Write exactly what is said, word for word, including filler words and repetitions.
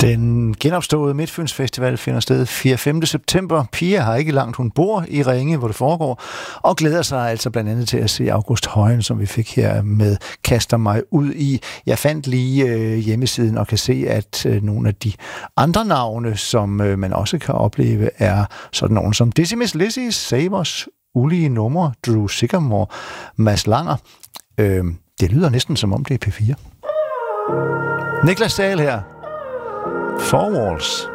Den genopståede Midtfyns Festival finder sted fjerde og femte september. Pia har ikke langt, hun bor i Ringe, hvor det foregår, og glæder sig altså blandt andet til at se August Højen, som vi fik her med Kaster mig ud i. Jeg fandt lige øh, hjemmesiden og kan se, at øh, nogle af de andre navne, som øh, man også kan opleve, er sådan nogle som Dizzy Miss Lizzy, Savers, Ulige Numre, Drew Sigamore, Mads Langer. Øh, det lyder næsten som om det er P fire. Niklas Dahl her. Four Walls.